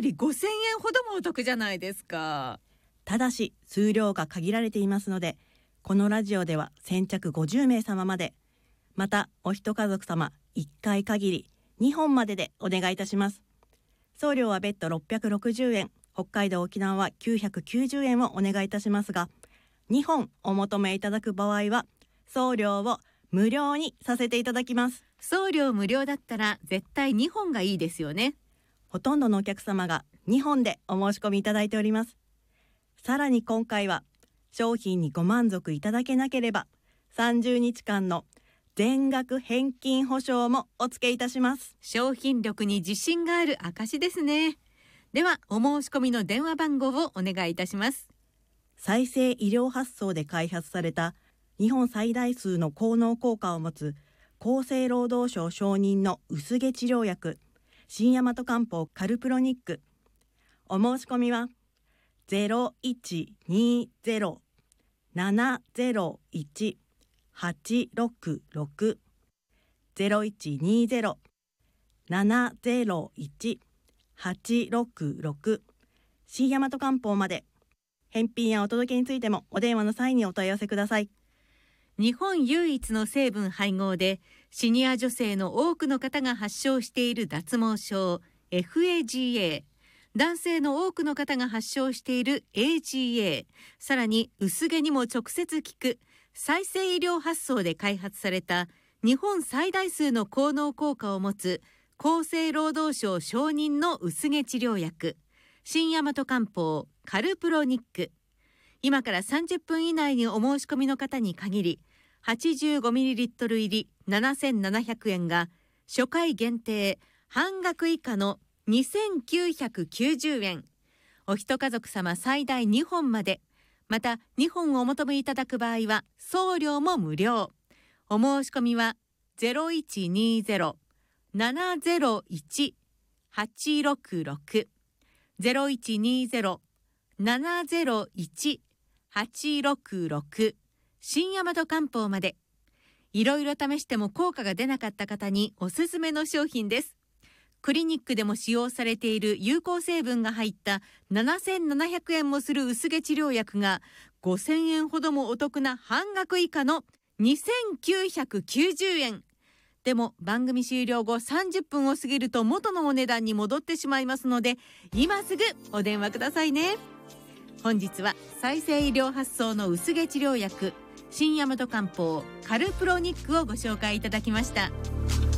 り5000円ほどもお得じゃないですか。 ただし数量が限られていますので、このラジオでは先着50名様まで、またお一家族様1回限り2本まででお願いいたします。送料は別途660円、北海道沖縄は990円をお願いいたしますが、2本お求めいただく場合は送料を無料にさせていただきます。 送料無料だったら絶対2本がいいですよね。 ほとんどのお客様が2本でお申し込みいただいております。さらに今回は商品にご満足いただけなければ30日間の全額返金保証もお付けいたします。 商品力に自信がある証ですね。ではお申し込みの電話番号をお願いいたします。 再生医療発想で開発された日本最大数の効能効果を持つ厚生労働省承認の薄毛治療薬新大和漢方カルプロニック。お申し込みは 0120-701-866 0120-701-866 新大和漢方まで。返品やお届けについてもお電話の際にお問い合わせください。 日本唯一の成分配合でシニア女性の多くの方が発症している脱毛症 FAGA、 男性の多くの方が発症している AGA、 さらに薄毛にも直接効く再生医療発想で開発された日本最大数の効能効果を持つ厚生労働省承認の薄毛治療薬新大和漢方カルプロニック。今から30分以内にお申し込みの方に限り 85ml 入り7700円が初回限定半額以下の2990円。お一家族様最大2本まで。また2本お求めいただく場合は送料も無料。お申し込みは 0120-701-866 0120-701-866 新大和漢方まで。いろいろ試しても効果が出なかった方におすすめの商品です。クリニックでも使用されている有効成分が入った7700円もする薄毛治療薬が5000円ほどもお得な半額以下の2990円。でも番組終了後30分を過ぎると元のお値段に戻ってしまいますので、今すぐお電話くださいね。本日は再生医療発想の薄毛治療薬新大和漢方カルプロニックをご紹介いただきました。